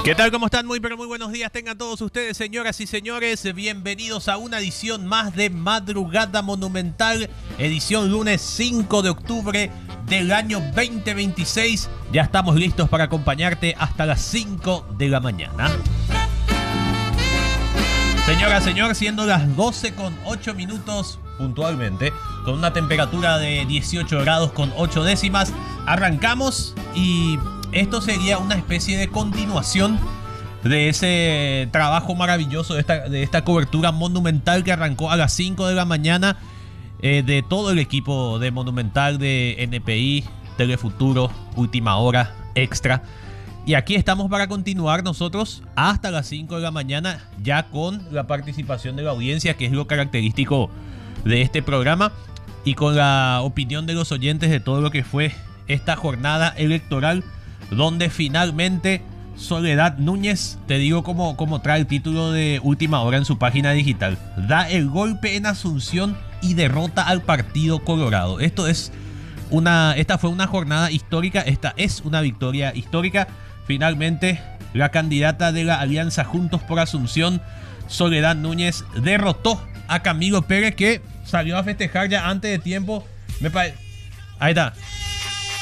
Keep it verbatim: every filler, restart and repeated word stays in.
¿Qué tal? ¿Cómo están? Muy pero muy buenos días tengan todos ustedes, señoras y señores. Bienvenidos a una edición más de Madrugada Monumental, edición lunes cinco de octubre del año veinte veintiséis. Ya estamos listos para acompañarte hasta las cinco de la mañana. Señora, señor, siendo las doce con ocho minutos puntualmente, con una temperatura de dieciocho grados con ocho décimas, arrancamos y esto sería una especie de continuación de ese trabajo maravilloso, de esta, de esta cobertura monumental que arrancó a las cinco de la mañana eh, de todo el equipo de Monumental, de N P I, Telefuturo, Última Hora, Extra. Y aquí estamos para continuar nosotros hasta las cinco de la mañana, ya con la participación de la audiencia, que es lo característico de este programa, y con la opinión de los oyentes de todo lo que fue esta jornada electoral, donde finalmente Soledad Núñez, te digo como, como trae el título de Última Hora en su página digital, da el golpe en Asunción y derrota al Partido Colorado. Esto es una, esta fue una jornada histórica, esta es una victoria histórica. Finalmente, la candidata de la Alianza Juntos por Asunción, Soledad Núñez, derrotó a Camilo Pérez, que salió a festejar ya antes de tiempo. Me pare... Ahí está.